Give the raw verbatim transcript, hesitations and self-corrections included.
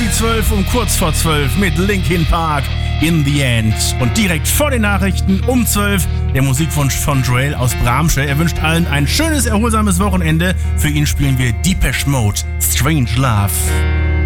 die zwölf um kurz vor zwölf mit Linkin Park In the End. Und direkt vor den Nachrichten um zwölf der Musikwunsch von Joel aus Bramsche. Er wünscht allen ein schönes, erholsames Wochenende. Für ihn spielen wir Depeche Mode, Strange Love.